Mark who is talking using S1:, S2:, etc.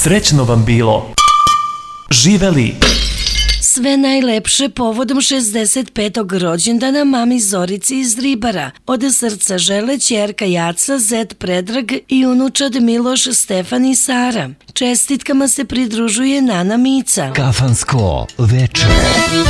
S1: Srećno vam bilo. Živeli.
S2: Sve najlepše povodom 65. rođendana mami Zorici iz Ribara. Od srca žele ćerka Jaca, zet Predrag i unučad Miloš, Stefan i Sara. Čestitkama se pridružuje Nana Mica.
S3: Kafansko večer.